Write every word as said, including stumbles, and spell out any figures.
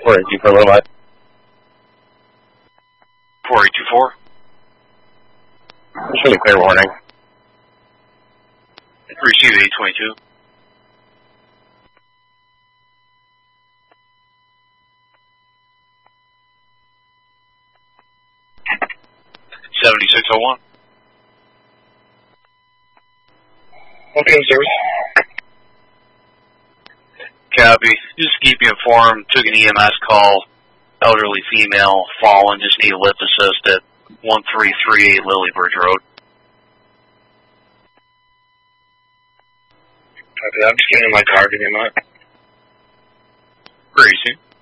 four eight two four, little bit. four eight two four. Just really clear warning. Receive eight twenty-two. seventy-six oh one. Okay, service. Copy. Just keep you informed. Took an E M S call. Elderly female fallen. Just need a lift assist at one three three eight Lilybridge Road. Copy that. I'm just getting in my car. Give me a minute. Crazy.